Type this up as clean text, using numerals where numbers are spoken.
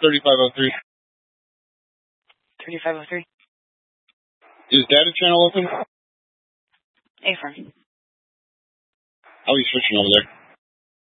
3503. 3503. Is data channel open? Affirm. How are you switching over there?